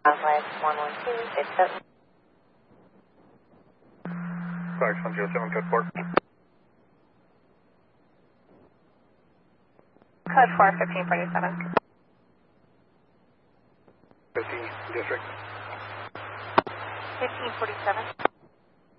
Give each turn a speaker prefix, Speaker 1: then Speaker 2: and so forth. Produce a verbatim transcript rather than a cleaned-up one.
Speaker 1: Southwest one one two, it's up.
Speaker 2: Fox one zero seven, code four.
Speaker 1: Code four, fifteen forty-seven.
Speaker 2: fifty, district.
Speaker 1: fifteen forty-seven.